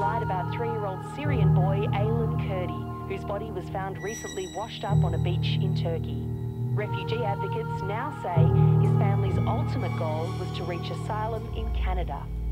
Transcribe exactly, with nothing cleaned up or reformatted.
tonight about three-year-old Syrian boy Aylan Kurdi, whose body was found recently washed up on a beach in Turkey. Refugee advocates now say his family's ultimate goal was to reach asylum in Canada.